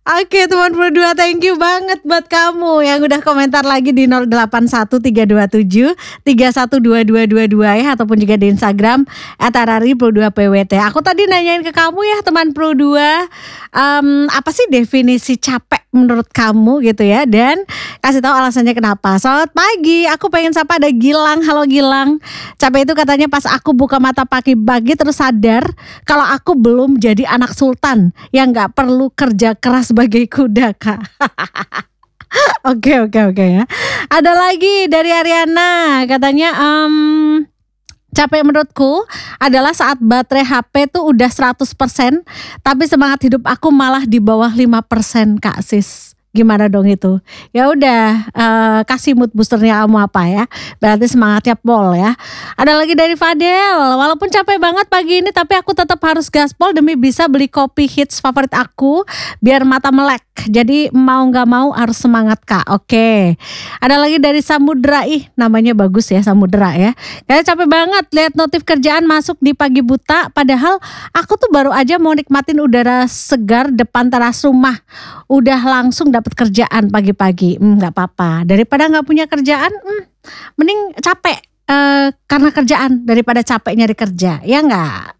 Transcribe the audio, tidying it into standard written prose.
Oke teman Pro 2, thank you banget buat kamu yang udah komentar lagi di 081327312222 ya, ataupun juga di Instagram @arari_pro2pwt. Aku tadi nanyain ke kamu ya teman Pro 2, apa sih definisi capek menurut kamu gitu ya, dan kasih tahu alasannya kenapa. Selamat pagi, aku pengen sapa ada Gilang. Halo Gilang. Capek itu katanya pas aku buka mata pagi-pagi terus sadar kalau aku belum jadi anak sultan yang nggak perlu kerja keras sebagai kuda, Kak. Oke ya. Ada lagi dari Ariana, katanya capek menurutku adalah saat baterai HP tuh udah 100%, tapi semangat hidup aku malah di bawah 5%, Kak Sis. Gimana dong itu? Ya udah, kasih mood boosternya kamu apa ya? Berarti semangatnya pol ya. Ada lagi dari Fadel. Walaupun capek banget pagi ini, tapi aku tetap harus gaspol demi bisa beli kopi hits favorit aku biar mata melek. Jadi mau nggak mau harus semangat, Kak. Oke. Ada lagi dari Samudra. Ih, namanya bagus ya, Samudra ya. Kayak capek banget lihat notif kerjaan masuk di pagi buta. Padahal aku tuh baru aja mau nikmatin udara segar depan teras rumah. Udah langsung dapat kerjaan pagi-pagi. Nggak apa-apa. Daripada nggak punya kerjaan, mending capek karena kerjaan daripada capek nyari kerja. Ya nggak?